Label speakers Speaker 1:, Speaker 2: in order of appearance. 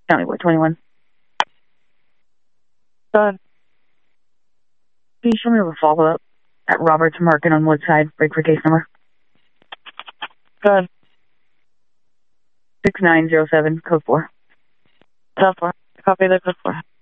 Speaker 1: County Board 21.
Speaker 2: Go ahead.
Speaker 1: Can you show me a follow-up at Roberts Market on Woodside? Break for case number.
Speaker 2: Go ahead.
Speaker 1: 6907, code 4.
Speaker 2: Code 4. Copy the code 4.